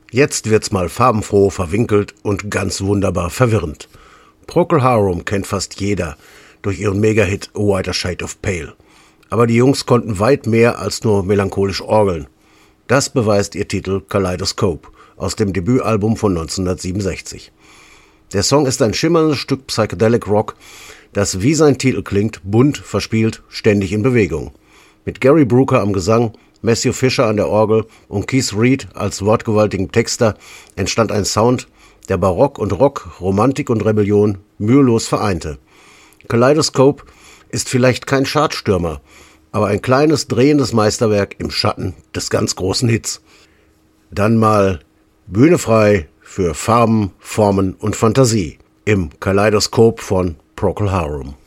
Jetzt wird's mal farbenfroh, verwinkelt und ganz wunderbar verwirrend. Procol Harum kennt fast jeder durch ihren Megahit A Whiter Shade of Pale. Aber die Jungs konnten weit mehr als nur melancholisch orgeln. Das beweist ihr Titel Kaleidoscope aus dem Debütalbum von 1967. Der Song ist ein schimmerndes Stück Psychedelic Rock, das wie sein Titel klingt, bunt, verspielt, ständig in Bewegung. Mit Gary Brooker am Gesang, Matthew Fisher an der Orgel und Keith Reid als wortgewaltigem Texter entstand ein Sound, der Barock und Rock, Romantik und Rebellion mühelos vereinte. Kaleidoscope ist vielleicht kein Chartstürmer, aber ein kleines, drehendes Meisterwerk im Schatten des ganz großen Hits. Dann mal Bühne frei für Farben, Formen und Fantasie im Kaleidoskop von Procol Harum.